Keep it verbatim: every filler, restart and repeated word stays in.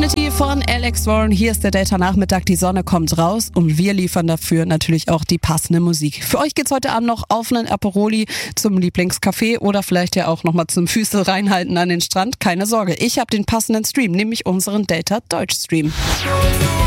Eternity von Alex Warren. Hier ist der Data-Nachmittag, die Sonne kommt raus und wir liefern dafür natürlich auch die passende Musik. Für euch geht's heute Abend noch auf einen Aperoli zum Lieblingscafé oder vielleicht ja auch nochmal zum Füße reinhalten an den Strand. Keine Sorge, ich habe den passenden Stream, nämlich unseren Data Deutsch Stream.